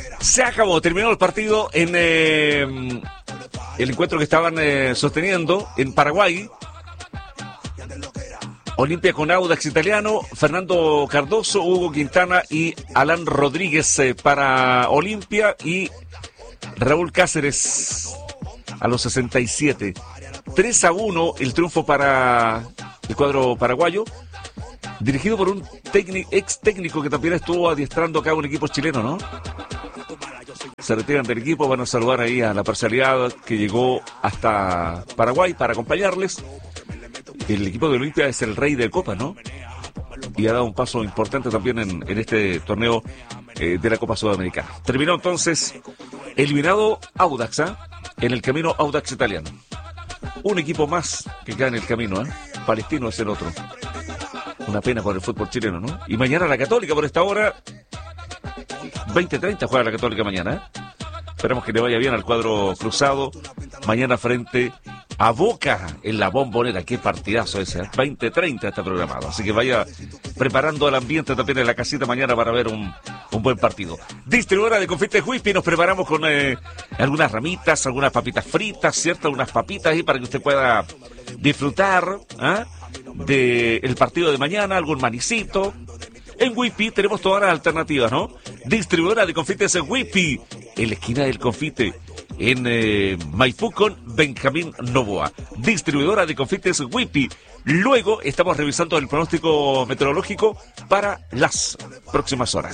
Se acabó, terminó el partido en el encuentro que estaban sosteniendo en Paraguay. Olimpia con Audax Italiano, Fernando Cardoso, Hugo Quintana y Alan Rodríguez para Olimpia y Raúl Cáceres a los 67. 3-1 el triunfo para el cuadro paraguayo, dirigido por un ex técnico que también estuvo adiestrando acá un equipo chileno, ¿no? Se retiran del equipo, van a saludar ahí a la parcialidad que llegó hasta Paraguay para acompañarles. El equipo de Olimpia es el rey de Copa, ¿no? Y ha dado un paso importante también en este torneo de la Copa Sudamericana. Terminó entonces eliminado Audax, en el camino Audax Italiano. Un equipo más que queda en el camino, Palestino es el otro. Una pena por el fútbol chileno, ¿no? Y mañana la Católica por esta hora, 20:30 juega la Católica mañana, Esperemos que le vaya bien al cuadro cruzado. Mañana frente a Boca en la Bombonera. Qué partidazo ese, 20:30 está programado. Así que vaya preparando el ambiente también en la casita mañana para ver un buen partido. Distribuidora de confites Whippy. Nos preparamos con algunas ramitas, algunas papitas fritas, ¿cierto? Unas papitas ahí para que usted pueda disfrutar del partido de mañana, algún manicito. En Whippy tenemos todas las alternativas, ¿no? Distribuidora de confites Whippy, en la esquina del confite, en Maipú con Benjamín Novoa. Distribuidora de confites Whippy. Luego estamos revisando el pronóstico meteorológico para las próximas horas.